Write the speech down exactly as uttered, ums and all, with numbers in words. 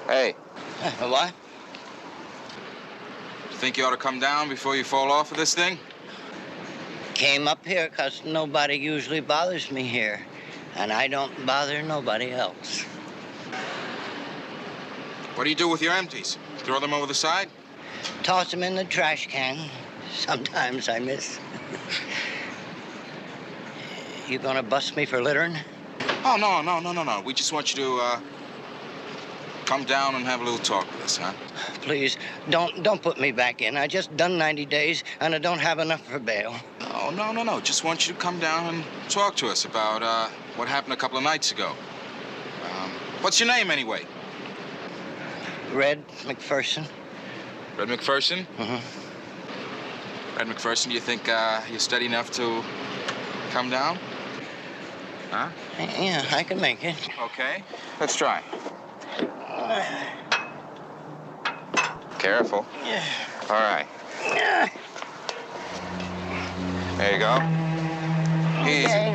Hey. Uh, what? You think you ought to come down before you fall off of this thing? Came up here because nobody usually bothers me here. And I don't bother nobody else. What do you do with your empties? Throw them over the side? Toss them in the trash can. Sometimes I miss. You gonna bust me for littering? Oh, no, no, no, no, no. We just want you to, uh, come down and have a little talk with us, huh? Please, don't don't put me back in. I just done ninety days, and I don't have enough for bail. No, no, no, no. Just want you to come down and talk to us about, uh, what happened a couple of nights ago. Um, what's your name, anyway? Red McPherson. Red McPherson? Mm-hmm. Red McPherson, do you think, uh, you're steady enough to come down? Huh? Yeah, I can make it. Okay. Let's try. Careful. Yeah. All right. There you go. Easy. Okay.